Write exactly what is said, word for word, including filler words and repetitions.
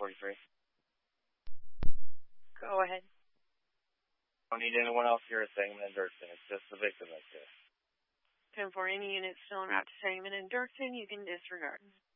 forty-three. Go ahead. Don't need anyone else here at Sangamon and Dirksen. It's just the victim that's here. ten four, any unit still en route to Sangamon and Dirksen, you can disregard.